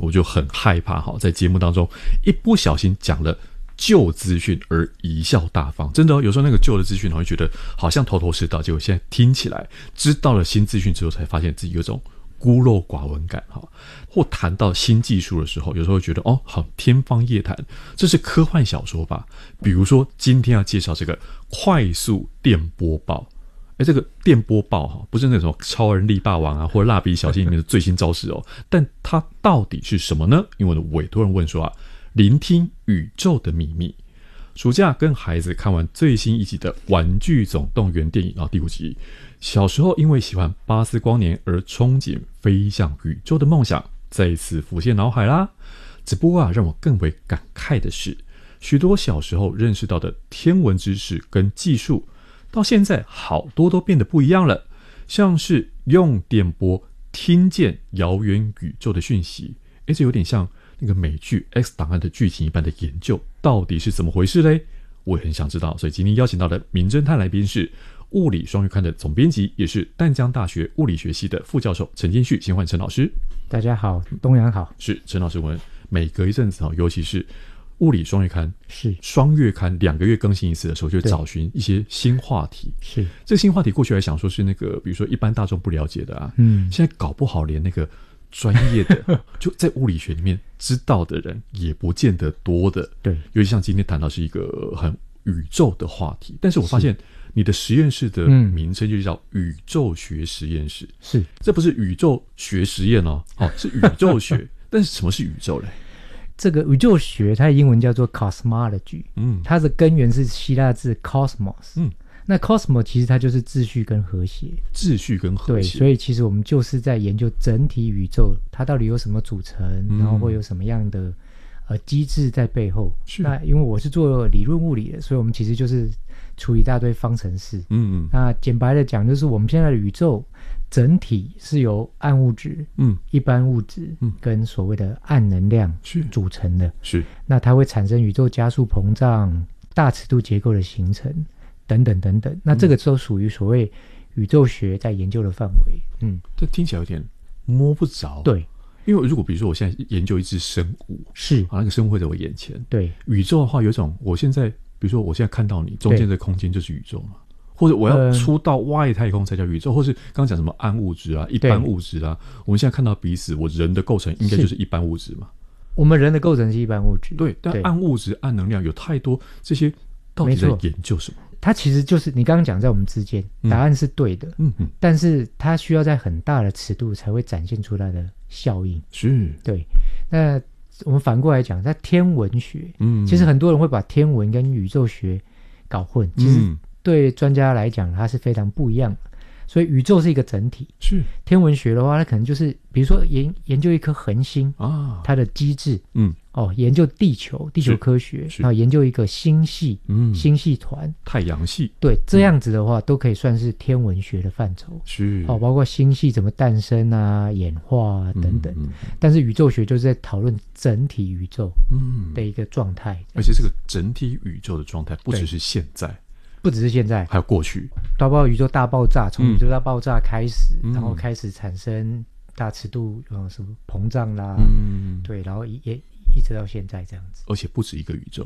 我就很害怕在节目当中一不小心讲了旧资讯而贻笑大方。真的有时候那个旧的资讯会觉得好像头头是道，结果现在听起来知道了新资讯之后才发现自己有种孤陋寡闻感。或谈到新技术的时候，有时候会觉得好天方夜谭，这是科幻小说吧。比如说今天要介绍这个快速电波报，这个电波报不是那种超人力霸王或者蜡笔小新里面的最新招式但它到底是什么呢？因为我的委托人问说聆听宇宙的秘密。暑假跟孩子看完最新一集的《玩具总动员》电影第5集，小时候因为喜欢巴斯光年而憧憬飞向宇宙的梦想再一次浮现脑海啦。只不过让我更为感慨的是，许多小时候认识到的天文知识跟技术到现在好多都变得不一样了，像是用电波听见遥远宇宙的讯息，这有点像那个美剧 X 档案的剧情一般的研究，到底是怎么回事嘞？我也很想知道，所以今天邀请到的名侦探来宾是物理双月刊的总编辑，也是淡江大学物理学系的副教授陈金旭。先欢迎陈老师。 大家好，东阳好。 是陈老师，我们每隔一阵子尤其是物理双月刊是双月刊2个月更新一次的时候，就找寻一些新话题。 是这个新话题过去来想说是那个比如说一般大众不了解的现在搞不好连那个专业的就在物理学里面知道的人也不见得多的。 对， 尤其像今天谈到是一个很宇宙的话题，但是我发现你的实验室的名称就叫宇宙学实验室。 是， 这不是宇宙学实验是宇宙学但是什么是宇宙嘞？ 这个宇宙学它的英文叫做 cosmology，它的根源是希腊字 cosmos，那 cosmos 其实它就是秩序跟和谐。 秩序跟和谐， 对，所以其实我们就是在研究整体宇宙它到底有什么组成，然后会有什么样的机制在背后。那因为我是做理论物理的，所以我们其实就是处理一大堆方程式。那简白的讲，就是我们现在的宇宙整体是由暗物质、一般物质跟所谓的暗能量组成的。 是， 那它会产生宇宙加速膨胀、大尺度结构的形成等等等等。那这个都属于所谓宇宙学在研究的范围。 这听起来有点摸不着。 对， 因为如果比如说我现在研究一只生物， 是那个生物会在我眼前。 对， 宇宙的话有一种，我现在比如说我现在看到你中间的空间就是宇宙嘛，或者我要出到外太空才叫宇宙，或是刚刚讲什么暗物质一般物质我们现在看到彼此，我人的构成应该就是一般物质嘛。 我们人的构成是一般物质。 对，但暗物质、暗能量有太多，这些到底在研究什么？ 它其实就是你刚刚讲在我们之间，答案是对的，但是它需要在很大的尺度才会展现出来的效应。 是， 对。那我们反过来讲，在天文学，其实很多人会把天文跟宇宙学搞混，其实对专家来讲，它是非常不一样的。所以宇宙是一个整体， 是天文学的话，它可能就是比如说研究一颗恒星它的机制，研究地球科学，然后研究一个星系，星系团、太阳系，对，这样子的话都可以算是天文学的范畴。 是包括星系怎么诞生演化等等。但是宇宙学就是在讨论整体宇宙的一个状态， 而且这个整体宇宙的状态不只是现在。 不只是现在， 还有过去， 包括宇宙大爆炸，从宇宙大爆炸开始，然后开始产生大尺度什么膨胀啦，对，然后也一直到现在这样子， 而且不止一个宇宙。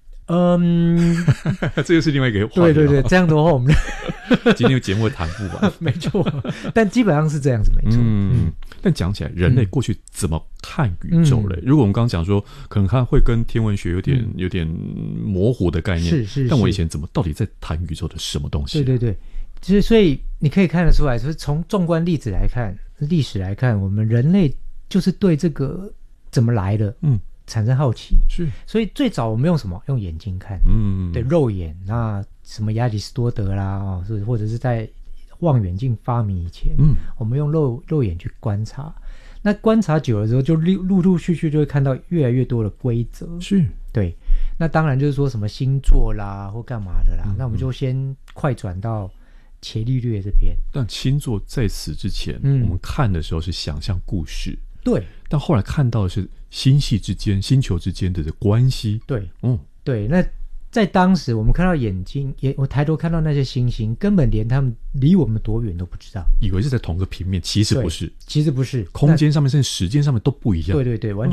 这就是另外一个话题。 对对对，这样的话我们今天节目会谈不完。 没错，但基本上是这样子，没错。 但讲起来，人类过去怎么看宇宙嘞？如果我们刚刚讲说，可能它会跟天文学有点模糊的概念，是。但我以前到底在谈宇宙的什么东西？ 对对对，其实所以你可以看得出来，就是从纵观历史来看，我们人类就是对这个怎么来的，产生好奇。是，所以最早我们用什么？用眼睛看，对，肉眼。那什么亚里士多德啦，或者是在望远镜发明以前，我们用肉眼去观察。那观察久了之后，就陆陆续续就会看到越来越多的规则。是，对。那当然就是说什么星座啦，或干嘛的啦。那我们就先快转到伽利略这边。但星座在此之前，我们看的时候是想象故事。对，但后来看到的是星系之间、星球之间的关系。对，对。那在当时，我们看到我抬头看到那些星星，根本连他们离我们多远都不知道，以为是在同个平面，其实不是，空间上面甚至时间上面都不一样。对对对，完